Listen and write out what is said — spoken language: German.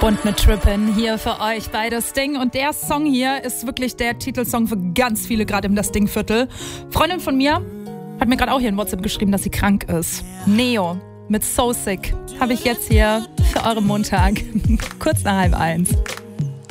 Und mit Trippin' hier für euch bei Das Ding. Und der Song hier ist wirklich der Titelsong für ganz viele, gerade im Das Ding-Viertel. Freundin von mir hat mir gerade auch hier in WhatsApp geschrieben, dass sie krank ist. Neo mit So Sick habe ich jetzt hier für euren Montag. Kurz nach 12:30.